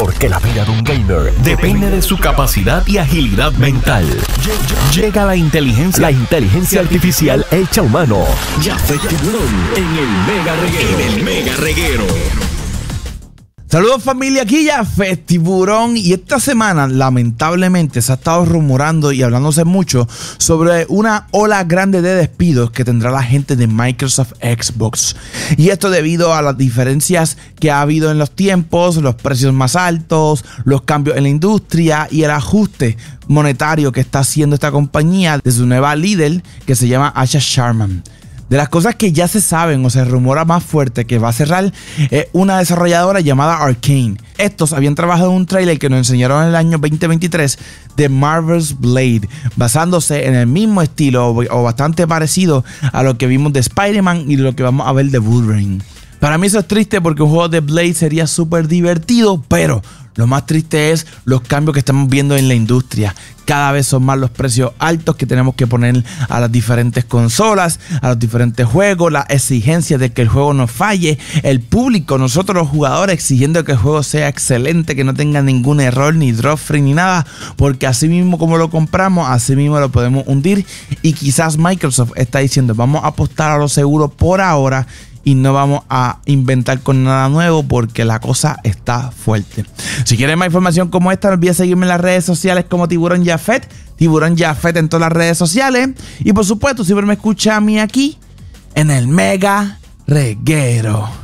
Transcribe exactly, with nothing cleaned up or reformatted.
Porque la vida de un gamer depende de su capacidad y agilidad mental. Llega la inteligencia, la inteligencia artificial hecha humano. Jafet Tiburón en el Mega Reguero. En el Mega Reguero. Saludos familia, aquí Jafet Tiburón, y esta semana lamentablemente se ha estado rumorando y hablándose mucho sobre una ola grande de despidos que tendrá la gente de Microsoft Xbox, y esto debido a las diferencias que ha habido en los tiempos, los precios más altos, los cambios en la industria y el ajuste monetario que está haciendo esta compañía de su nueva líder que se llama Asha Sharman. De las cosas que ya se saben o se rumora más fuerte que va a cerrar es una desarrolladora llamada Arcane. Estos habían trabajado en un trailer que nos enseñaron en el año veinte veintitrés de Marvel's Blade, basándose en el mismo estilo o bastante parecido a lo que vimos de Spider-Man y lo que vamos a ver de Wolverine. Para mí eso es triste porque un juego de Blade sería súper divertido, pero lo más triste es los cambios que estamos viendo en la industria. Cada vez son más los precios altos que tenemos que poner a las diferentes consolas, a los diferentes juegos, la exigencia de que el juego no falle, el público, nosotros los jugadores exigiendo que el juego sea excelente, que no tenga ningún error, ni drop free, ni nada, porque así mismo como lo compramos, así mismo lo podemos hundir. Y quizás Microsoft está diciendo, vamos a apostar a lo seguro por ahora y no vamos a inventar con nada nuevo porque la cosa está fuerte. Si quieren más información como esta, no olviden seguirme en las redes sociales como Tiburón Jafet, Tiburón Jafet en todas las redes sociales. Y por supuesto, siempre me escucha a mí aquí en el Mega Reguero.